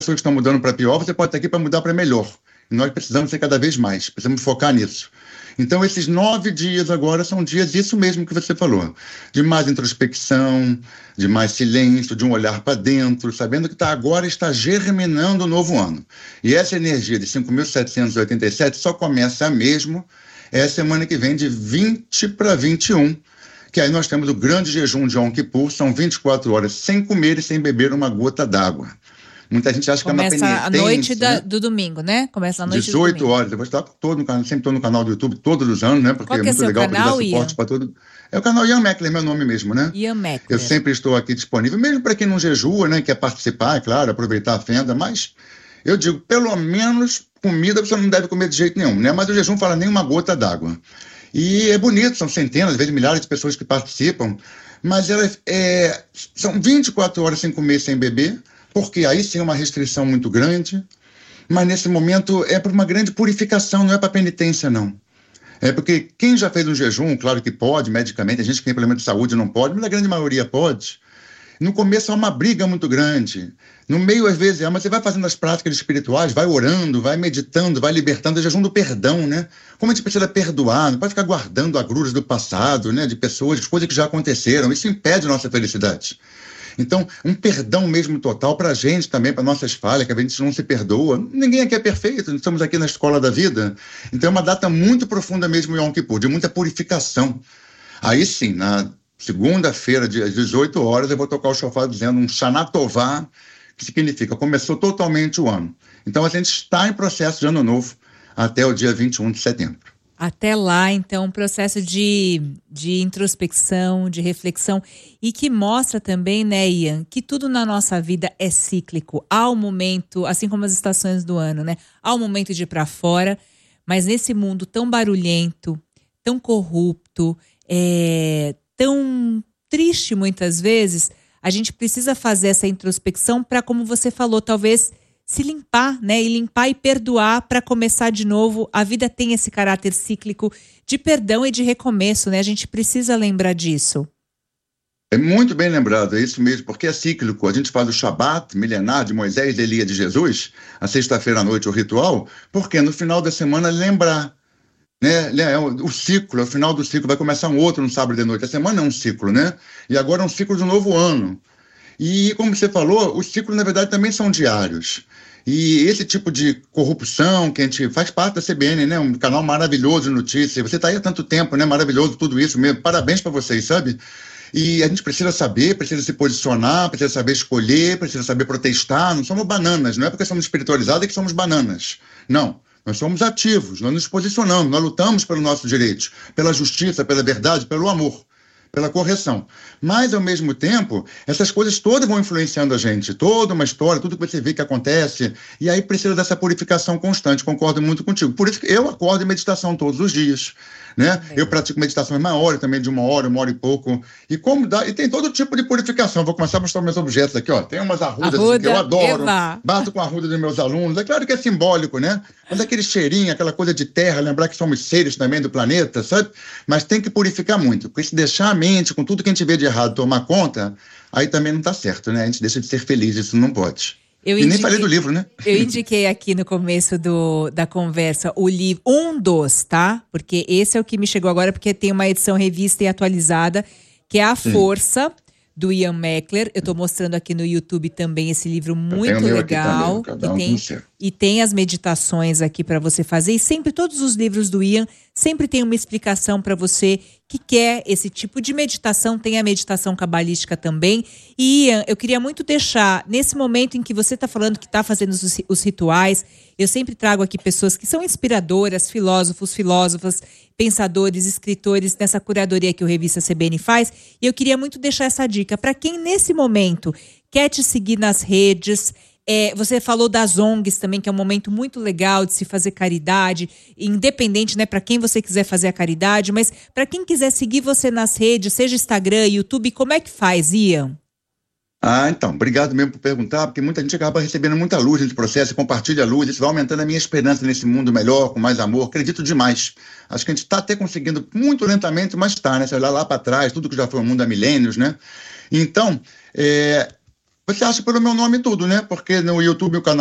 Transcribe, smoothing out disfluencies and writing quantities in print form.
que estão mudando para pior, você pode estar aqui para mudar para melhor. E nós precisamos ser cada vez mais, precisamos focar nisso. Então, esses 9 dias agora são dias disso mesmo que você falou, de mais introspecção, de mais silêncio, de um olhar para dentro, sabendo que agora está germinando o novo ano. E essa energia de 5.787 só começa mesmo semana que vem, de 20 para 21, que aí nós temos o grande jejum de Yom Kippur, são 24 horas sem comer e sem beber uma gota d'água. Muita gente acha que é uma penitência. Começa a noite do domingo, né? Começa a noite 18 do domingo. horas. Eu vou estar sempre estou no canal do YouTube todos os anos, né? Porque qual que é muito legal para dar suporte para todo. É o canal Ian Meckler, meu nome mesmo, né? Ian Meckler. Eu sempre estou aqui disponível, mesmo para quem não jejua, né? Quer participar, é claro, aproveitar a fenda, mas eu digo, pelo menos comida você não deve comer de jeito nenhum, né? Mas o jejum fala nem uma gota d'água. E é bonito, são centenas, às vezes milhares de pessoas que participam, mas são 24 horas sem comer, sem beber, porque aí sim é uma restrição muito grande, mas nesse momento é para uma grande purificação, não é para penitência, não. É porque quem já fez um jejum, claro que pode, medicamente, a gente que tem problema de saúde não pode, mas a grande maioria pode. No começo há uma briga muito grande, no meio às vezes mas você vai fazendo as práticas espirituais, vai orando, vai meditando, vai libertando, é jejum do perdão, né? Como a gente precisa perdoar, não pode ficar guardando agruras do passado, né? De pessoas, de coisas que já aconteceram, isso impede a nossa felicidade. Então, um perdão mesmo total para a gente também, para nossas falhas, que a gente não se perdoa. Ninguém aqui é perfeito, estamos aqui na escola da vida. Então, é uma data muito profunda mesmo, Yom Kippur, de muita purificação. Aí sim, na segunda-feira, às 18 horas, eu vou tocar o shofar dizendo um Shana Tová, que significa começou totalmente o ano. Então, a gente está em processo de ano novo até o dia 21 de setembro. Até lá, então, um processo de introspecção, de reflexão, e que mostra também, né, Ian, que tudo na nossa vida é cíclico. Há um momento, assim como as estações do ano, né? Há um momento de ir para fora, mas nesse mundo tão barulhento, tão corrupto, tão triste muitas vezes, a gente precisa fazer essa introspecção para, como você falou, talvez se limpar, né? E limpar e perdoar para começar de novo. A vida tem esse caráter cíclico de perdão e de recomeço, né? A gente precisa lembrar disso. É muito bem lembrado, é isso mesmo, porque é cíclico. A gente faz o Shabat milenar de Moisés, de Elias, de Jesus, a sexta-feira à noite, o ritual, porque no final da semana lembrar, né? O ciclo, o final do ciclo, vai começar um outro no sábado de noite. A semana é um ciclo, né? E agora é um ciclo de um novo ano. E, como você falou, os ciclos, na verdade, também são diários. E esse tipo de corrupção que a gente faz parte da CBN, né? Um canal maravilhoso de notícias. Você está aí há tanto tempo, né? Maravilhoso tudo isso mesmo. Parabéns para vocês, sabe? E a gente precisa saber, precisa se posicionar, precisa saber escolher, precisa saber protestar. Não somos bananas, não é porque somos espiritualizados que somos bananas. Não. Nós somos ativos, nós nos posicionamos, nós lutamos pelos nossos direitos, pela justiça, pela verdade, pelo amor, pela correção. Mas, ao mesmo tempo, essas coisas todas vão influenciando a gente. Toda uma história, tudo que você vê que acontece. E aí precisa dessa purificação constante. Concordo muito contigo. Por isso que eu acordo em meditação todos os dias. Né? Eu pratico meditações maiores também, de uma hora e pouco. E tem todo tipo de purificação. Vou começar a mostrar meus objetos aqui. Ó. Tem umas arrudas assim, que eu adoro. Bato com a arruda dos meus alunos. É claro que é simbólico, né? Mas aquele cheirinho, aquela coisa de terra, lembrar que somos seres também do planeta, sabe? Mas tem que purificar muito. Porque se deixar a mente, com tudo que a gente vê de errado, tomar conta, aí também não está certo, né? A gente deixa de ser feliz, isso não pode. Nem falei do livro, né? Eu indiquei aqui no começo da conversa o livro, tá? Porque esse é o que me chegou agora, porque tem uma edição revista e atualizada, que é A Força, do Ian Meckler. Eu estou mostrando aqui no YouTube também esse livro muito legal. E tem as meditações aqui para você fazer. E sempre, todos os livros do Ian, sempre tem uma explicação para você que quer esse tipo de meditação. Tem a meditação cabalística também. E Ian, eu queria muito deixar, nesse momento em que você está falando que está fazendo os rituais, eu sempre trago aqui pessoas que são inspiradoras, filósofas, pensadores, escritores, nessa curadoria que o Revista CBN faz. E eu queria muito deixar essa dica para quem nesse momento quer te seguir nas redes. Você falou das ONGs também, que é um momento muito legal de se fazer caridade, independente, né, para quem você quiser fazer a caridade, mas para quem quiser seguir você nas redes, seja Instagram, YouTube, como é que faz, Ian? Então, obrigado mesmo por perguntar, porque muita gente acaba recebendo muita luz nesse processo, compartilha a luz, isso vai aumentando a minha esperança nesse mundo melhor, com mais amor, acredito demais. Acho que a gente está até conseguindo muito lentamente, mas está, né? Se olhar lá para trás, tudo que já foi o mundo há milênios, né? Então, Você acha pelo meu nome tudo, né? Porque no YouTube o canal